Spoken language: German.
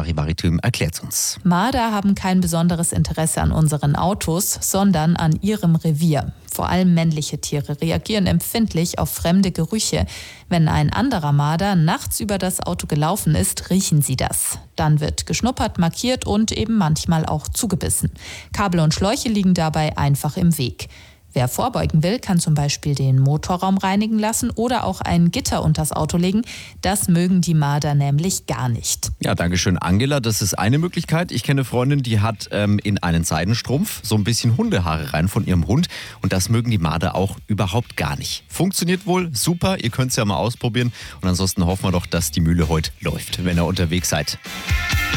Charivaritüm erklärt uns. Marder haben kein besonderes Interesse an unseren Autos, sondern an ihrem Revier. Vor allem männliche Tiere reagieren empfindlich auf fremde Gerüche. Wenn ein anderer Marder nachts über das Auto gelaufen ist, riechen sie das. Dann wird geschnuppert, markiert und eben manchmal auch zugebissen. Kabel und Schläuche liegen dabei einfach im Weg. Wer vorbeugen will, kann zum Beispiel den Motorraum reinigen lassen oder auch ein Gitter unters Auto legen. Das mögen die Marder nämlich gar nicht. Ja, danke schön, Angela. Das ist eine Möglichkeit. Ich kenne eine Freundin, die hat in einen Seidenstrumpf so ein bisschen Hundehaare rein von ihrem Hund. Und das mögen die Marder auch überhaupt gar nicht. Funktioniert wohl super. Ihr könnt es ja mal ausprobieren. Und ansonsten hoffen wir doch, dass die Mühle heute läuft, wenn ihr unterwegs seid.